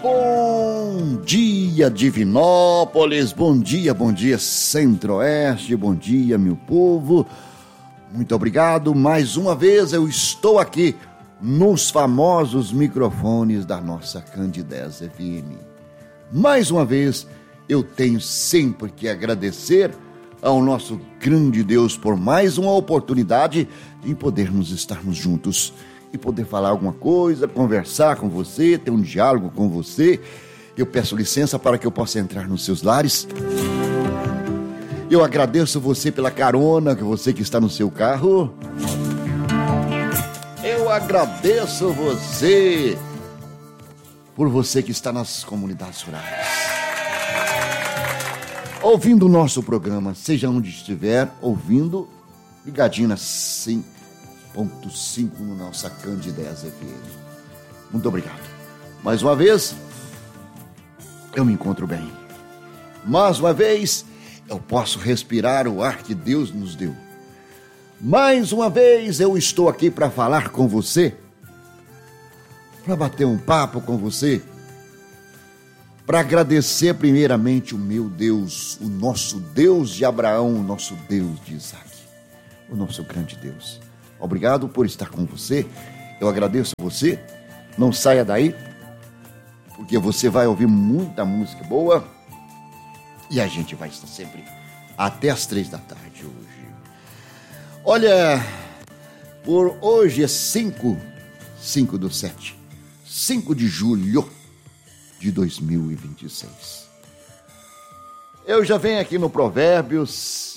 Bom dia, Divinópolis, bom dia, Centro-Oeste, bom dia, meu povo. Muito obrigado, mais uma vez eu estou aqui nos famosos microfones da nossa Candidez FM. Mais uma vez, eu tenho sempre que agradecer ao nosso grande Deus por mais uma oportunidade de podermos estarmos juntos e poder falar alguma coisa, conversar com você, ter um diálogo com você. Eu peço licença para que eu possa entrar nos seus lares. Eu agradeço você pela carona, você que está no seu carro. Eu agradeço você por você que está nas comunidades rurais, ouvindo o nosso programa, seja onde estiver, ouvindo, ligadinho na 100.5 no nossa Candidez FM. Muito obrigado. Mais uma vez, eu me encontro bem. Mais uma vez, eu posso respirar o ar que Deus nos deu. Mais uma vez, eu estou aqui para falar com você, para bater um papo com você, para agradecer primeiramente o meu Deus, o nosso Deus de Abraão, o nosso Deus de Isaac, o nosso grande Deus. Obrigado por estar com você, eu agradeço a você, não saia daí, porque você vai ouvir muita música boa e a gente vai estar sempre até as 3 da tarde hoje. Olha, por hoje é 5 de julho de 2026. Eu já venho aqui no Provérbios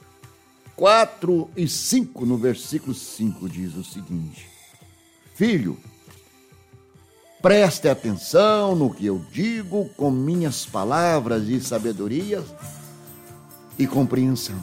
4:5, no versículo 5, diz o seguinte: Filho, preste atenção no que eu digo com minhas palavras de sabedoria e compreensão.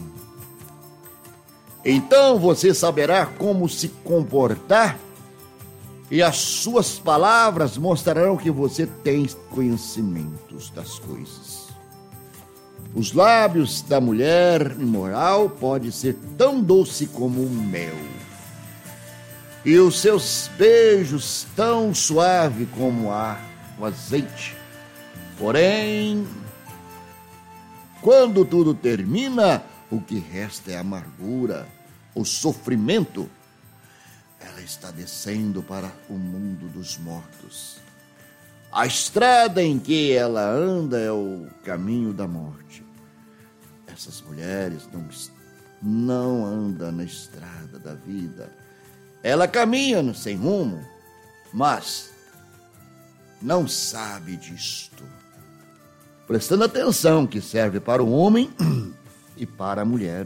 Então você saberá como se comportar e as suas palavras mostrarão que você tem conhecimentos das coisas. Os lábios da mulher imoral podem ser tão doce como o mel, e os seus beijos tão suave como o azeite. Porém, quando tudo termina, o que resta é amargura, o sofrimento. Ela está descendo para o mundo dos mortos. A estrada em que ela anda é o caminho da morte. Essas mulheres não andam na estrada da vida. Ela caminha sem rumo, mas não sabe disto. Prestando atenção, que serve para o homem e para a mulher.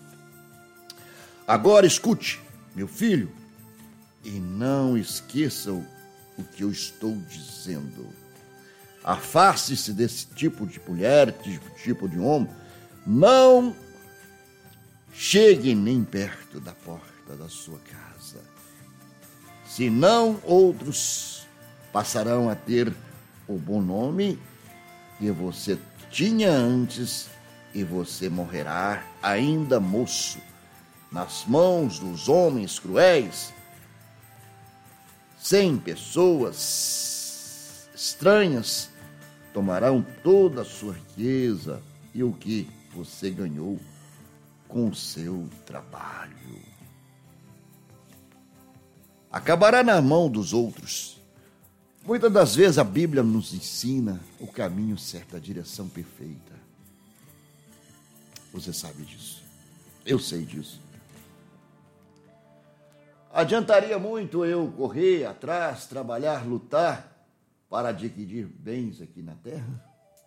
Agora escute, meu filho, e não esqueça o que eu estou dizendo. Afaste-se desse tipo de mulher, tipo de homem. Não chegue nem perto da porta da sua casa. Senão outros passarão a ter o bom nome que você tinha antes e você morrerá ainda moço nas mãos dos homens cruéis. 100 pessoas estranhas tomarão toda a sua riqueza e o que você ganhou com o seu trabalho acabará na mão dos outros. Muitas das vezes a Bíblia nos ensina o caminho certo, a direção perfeita. Você sabe disso. Eu sei disso. Adiantaria muito eu correr atrás, trabalhar, lutar para adquirir bens aqui na terra?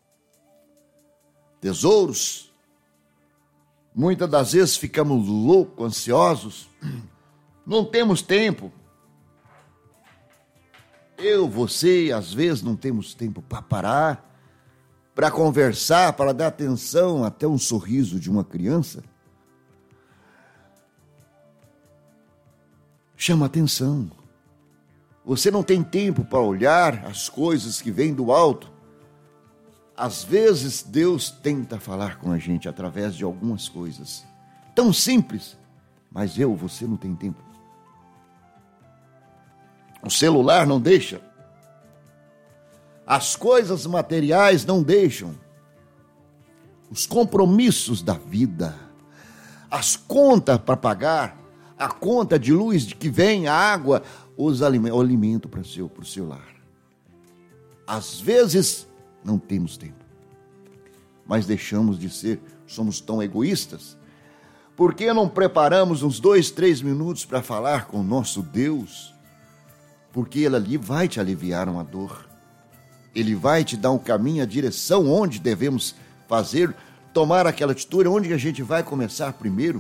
Tesouros? Muitas das vezes ficamos loucos, ansiosos, não temos tempo. Você, às vezes, não temos tempo para parar, para conversar, para dar atenção até um sorriso de uma criança. Chama atenção. Você não tem tempo para olhar as coisas que vêm do alto. Às vezes, Deus tenta falar com a gente através de algumas coisas tão simples, mas você não tem tempo. O celular não deixa. As coisas materiais não deixam. Os compromissos da vida, as contas para pagar, a conta de luz que vem, a água, o alimento para o seu lar. Às vezes não temos tempo, mas deixamos de ser, somos tão egoístas. Por que não preparamos uns 2, 3 minutos para falar com o nosso Deus? Porque Ele ali vai te aliviar uma dor. Ele vai te dar um caminho, a direção onde devemos fazer, tomar aquela atitude, onde a gente vai começar primeiro.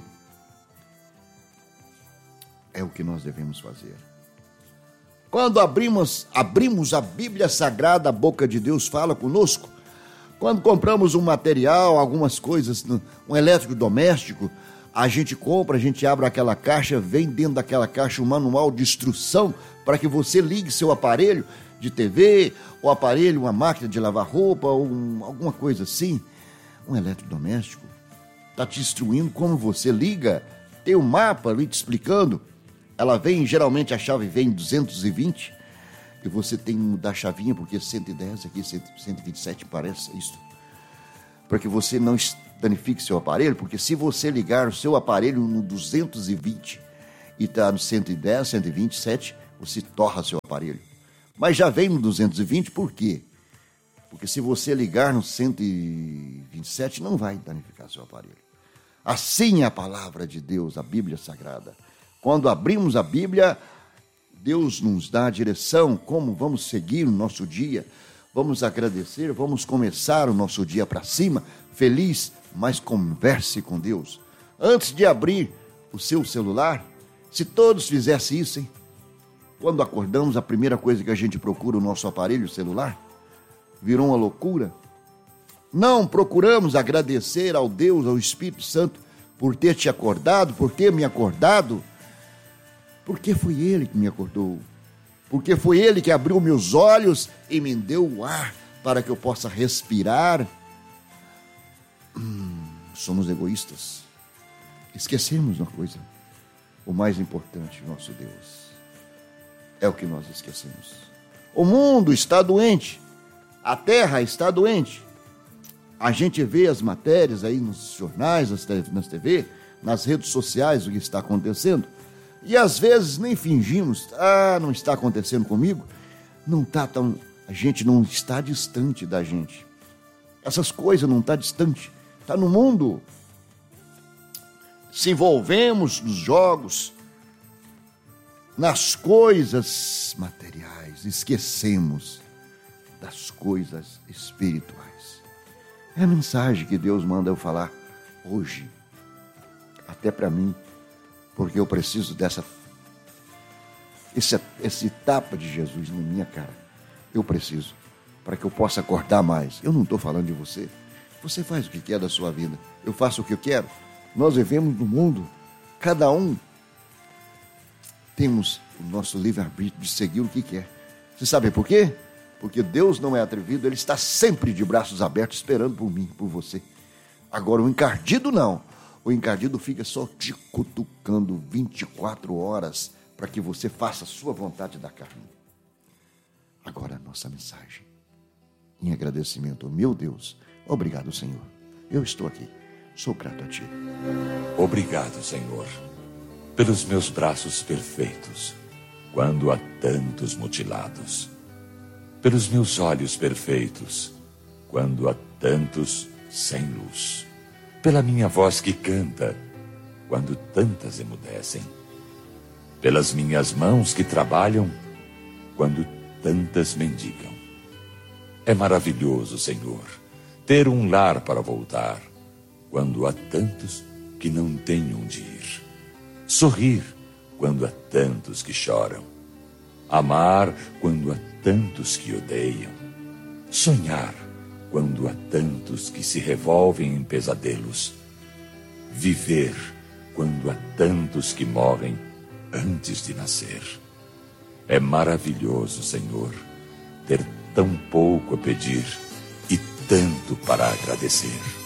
É o que nós devemos fazer. Quando abrimos a Bíblia Sagrada, a boca de Deus fala conosco. Quando compramos um material, algumas coisas, um eletrodoméstico, a gente compra, a gente abre aquela caixa, vem dentro daquela caixa um manual de instrução para que você ligue seu aparelho de TV, ou aparelho, uma máquina de lavar roupa, ou alguma coisa assim. Um eletrodoméstico está te instruindo como você liga, tem um mapa ali te explicando. Ela vem, geralmente a chave vem 220, e você tem que mudar a chavinha, porque 110 aqui, 127 parece isso. Para que você não danifique seu aparelho, porque se você ligar o seu aparelho no 220 e está no 110, 127, você torra seu aparelho. Mas já vem no 220, por quê? Porque se você ligar no 127, não vai danificar seu aparelho. Assim é a palavra de Deus, a Bíblia Sagrada. Quando abrimos a Bíblia, Deus nos dá a direção, como vamos seguir o nosso dia, vamos agradecer, vamos começar o nosso dia para cima, feliz, mas converse com Deus. Antes de abrir o seu celular, se todos fizessem isso, hein? Quando acordamos, a primeira coisa que a gente procura o nosso aparelho celular, virou uma loucura. Não procuramos agradecer ao Deus, ao Espírito Santo, por ter te acordado, por ter me acordado, porque foi Ele que me acordou, porque foi Ele que abriu meus olhos e me deu o ar para que eu possa respirar. Somos egoístas, esquecemos uma coisa, o mais importante, nosso Deus. É o que nós esquecemos. O mundo está doente, a terra está doente. A gente vê as matérias aí nos jornais, nas TV, nas redes sociais, o que está acontecendo. E às vezes nem fingimos, não está acontecendo comigo. Não está tão, a gente não está distante da gente. Essas coisas não estão distante, está no mundo. Se envolvemos nos jogos, nas coisas materiais, esquecemos das coisas espirituais. É a mensagem que Deus manda eu falar hoje, até para mim, porque eu preciso esse tapa de Jesus na minha cara. Eu preciso, para que eu possa acordar mais. Eu não estou falando de você. Você faz o que quer da sua vida. Eu faço o que eu quero. Nós vivemos no mundo, cada um temos o nosso livre-arbítrio de seguir o que quer. Você sabe por quê? Porque Deus não é atrevido, Ele está sempre de braços abertos esperando por mim, por você. Agora o encardido não. O encardido fica só te cutucando 24 horas para que você faça a sua vontade da carne. Agora a nossa mensagem, em agradecimento ao meu Deus. Obrigado, Senhor. Eu estou aqui. Sou grato a Ti. Obrigado, Senhor, pelos meus braços perfeitos, quando há tantos mutilados. Pelos meus olhos perfeitos, quando há tantos sem luz. Pela minha voz que canta, quando tantas emudecem. Pelas minhas mãos que trabalham, quando tantas mendigam. É maravilhoso, Senhor, ter um lar para voltar, quando há tantos que não têm onde ir. Sorrir quando há tantos que choram. Amar quando há tantos que odeiam. Sonhar quando há tantos que se revolvem em pesadelos. Viver quando há tantos que morrem antes de nascer. É maravilhoso, Senhor, ter tão pouco a pedir e tanto para agradecer.